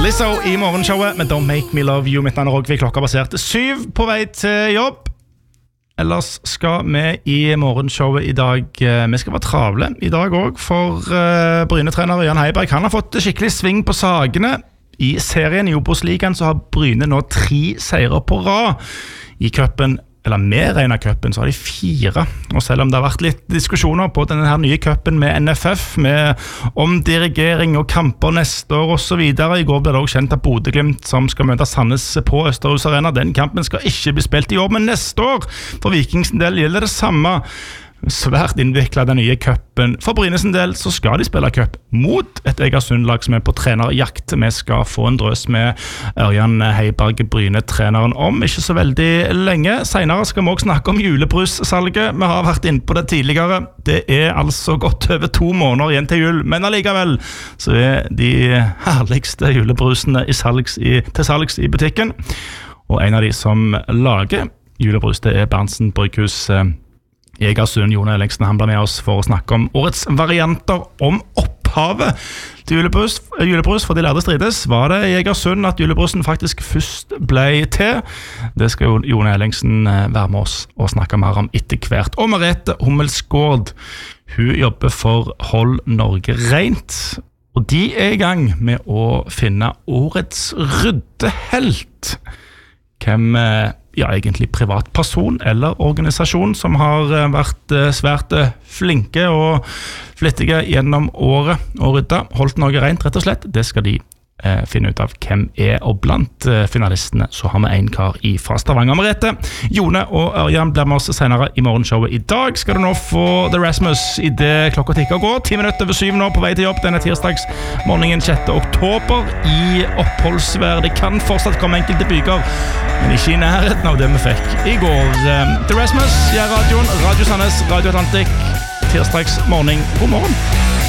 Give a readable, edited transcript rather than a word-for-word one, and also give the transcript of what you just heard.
Lizzo I morgenshowet med Don't Make Me Love You. Mitt navn Rogvi, klokka basert 7 på vei til jobb. Ellers skal vi I morgenshowet I dag, vi skal være travle I dag også, for Bryne-trener Jan Heiberg, han har fått skikkelig sving på sagene. I serien I Obos-ligaen så har Bryne nå 3 seirer på rad. I cupen, eller med Reina cupen, så har de 4. Og selv om det har vært litt diskusjoner på denne her nye cupen med NFF, med omdirigering og kamper neste år og så videre. I går ble det også kjent at Bodø Glimt, som skal møte Sandnes på Østerhus Arena, den kampen skal ikke bli spilt I år, men neste år. For Vikings del gjelder det samme. Svært innviklet den nye cupen. For Brynes del så skal de spille cup mot et Egersund-lag som på trenerjakt. Vi skal få en drøs med Ørjan Heiberg, Bryne-treneren, om ikke så veldig lenge. Senere skal vi også snakke om julebrussalget. Vi har vært inne på det tidligere. Det altså godt over 2 måneder igjen til jul, men allikevel så de herligste julebrusene til salgs I butikken. Og en av de som lager julebrus, det Berntsen Brygghus Egersund. Jon Ellingsen, han ble med oss for å snakke om årets varianter om opphavet til julebrus, for de lærde strides. Var det I Egersund at julebrusen faktisk først ble til? Det skal jo Jon Ellingsen være med oss og snakke mer om etter hvert. Og Merete Hummelsgaard, hun jobber for Hold Norge Rent, og de I gang med å finne årets ryddehelt. Hvem egentlig privatperson eller organisasjon som har vært svært flinke og flittige gjennom året og rydda, holdt Norge rent rett og slett. Det skal de finne ut av hvem og blant finalistene så har vi en kar fra Stavanger. Merete, Jone og Ørjan blir med oss senere I morgenshowet. I dag skal du nå få The Rasmus I det klokka tikker og går. 10 minutter over 7 nå på vei til jobb denne tirsdagsmorgenen 6. oktober I oppholdsvær. Det kan fortsatt komme enkelte byger, men ikke I nærheten av det vi fikk I går. The Rasmus, radioen, Radio Sandnes, Radio Atlantic, tirsdagsmorgen. God morgen.